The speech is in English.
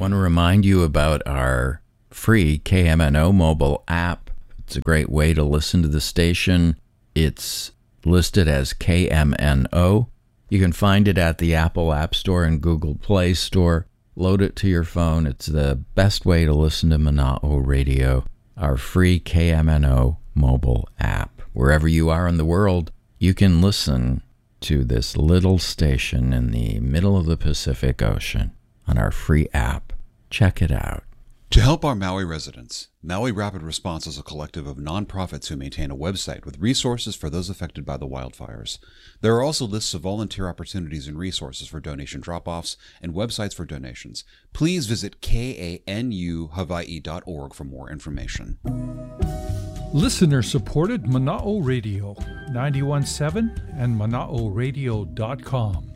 want to remind you about our free KMNO mobile app. It's a great way to listen to the station. It's listed as KMNO. You can find it at the Apple App Store and Google Play Store. Load it to your phone. It's the best way to listen to Mana'o Radio, our free KMNO mobile app. Wherever you are in the world, you can listen to this little station in the middle of the Pacific Ocean on our free app. Check it out. To help our Maui residents, Maui Rapid Response is a collective of nonprofits who maintain a website with resources for those affected by the wildfires. There are also lists of volunteer opportunities and resources for donation drop-offs and websites for donations. Please visit kanuhawaii.org for more information. Listener-supported Mana'o Radio, 91.7 and Mana'oRadio.com.